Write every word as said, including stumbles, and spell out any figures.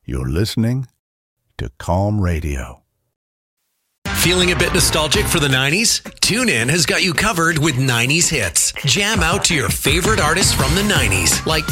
You're listening to Calm Radio. Feeling a bit nostalgic for the nineties? TuneIn has got you covered with nineties hits. Jam out to your favorite artists from the nineties, like